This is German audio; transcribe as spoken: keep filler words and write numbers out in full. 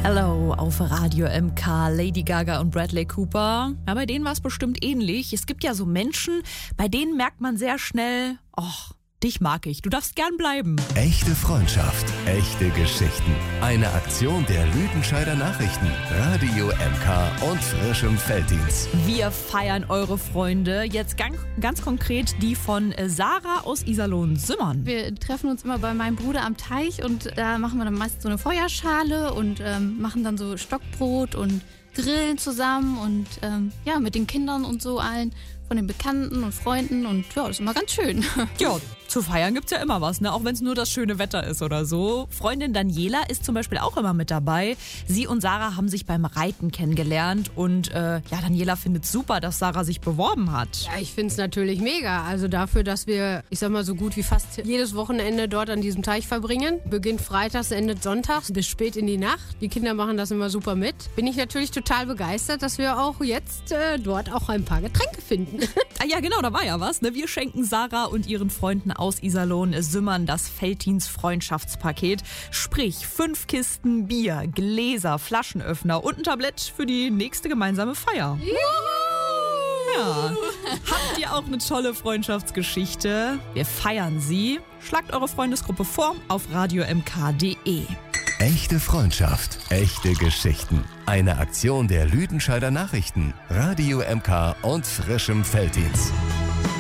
Hello auf Radio M K, Lady Gaga und Bradley Cooper. Ja, bei denen war es bestimmt ähnlich. Es gibt ja so Menschen, bei denen merkt man sehr schnell, oh, dich mag ich, du darfst gern bleiben. Echte Freundschaft, echte Geschichten. Eine Aktion der Lüdenscheider Nachrichten, Radio M K und frischem Felddienst. Wir feiern eure Freunde. Jetzt ganz, ganz konkret die von Sarah aus Iserlohn-Sümmern. Wir treffen uns immer bei meinem Bruder am Teich und da machen wir dann meist so eine Feuerschale und ähm, machen dann so Stockbrot und grillen zusammen und ähm, ja, mit den Kindern und so allen von den Bekannten und Freunden und ja, das ist immer ganz schön. Ja, zu feiern gibt's ja immer was, ne? Auch wenn es nur das schöne Wetter ist oder so. Freundin Daniela ist zum Beispiel auch immer mit dabei. Sie und Sarah haben sich beim Reiten kennengelernt und äh, ja, Daniela findet super, dass Sarah sich beworben hat. Ja, ich finde es natürlich mega. Also dafür, dass wir, ich sag mal, so gut wie fast jedes Wochenende dort an diesem Teich verbringen. Beginnt freitags, endet sonntags bis spät in die Nacht. Die Kinder machen das immer super mit. Bin ich natürlich total begeistert, dass wir auch jetzt äh, dort auch ein paar Getränke finden. Ah ja, genau, da war ja was. Ne? Wir schenken Sarah und ihren Freunden aus Iserlohn-Sümmern das Felddienst-Freundschaftspaket. Sprich, fünf Kisten Bier, Gläser, Flaschenöffner und ein Tablett für die nächste gemeinsame Feier. Juhu! Ja. Habt ihr auch eine tolle Freundschaftsgeschichte? Wir feiern sie. Schlagt eure Freundesgruppe vor auf radio m k punkt d e. Echte Freundschaft, echte Geschichten. Eine Aktion der Lüdenscheider Nachrichten, Radio M K und frischem Felddienst.